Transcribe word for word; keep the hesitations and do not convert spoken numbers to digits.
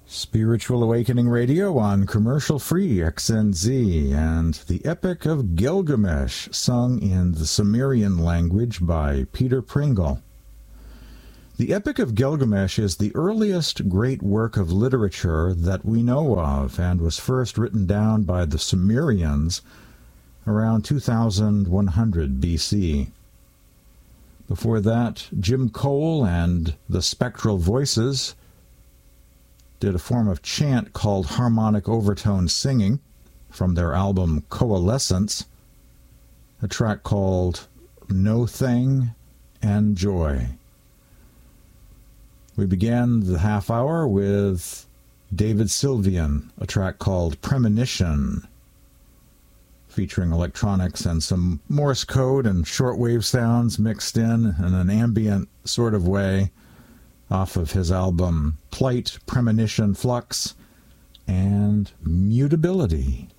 Spiritual Awakening Radio on commercial-free X N Z, and the Epic of Gilgamesh, sung in the Sumerian language by Peter Pringle. The Epic of Gilgamesh is the earliest great work of literature that we know of, and was first written down by the Sumerians around two thousand one hundred B C. Before that, Jim Cole and the Spectral Voices did a form of chant called harmonic overtone singing from their album Coalescence, a track called No Thing and Joy. We began the half hour with David Sylvian, a track called Premonition, featuring electronics and some Morse code and shortwave sounds mixed in in an ambient sort of way, off of his album Plight, Premonition, Flux, and Mutability.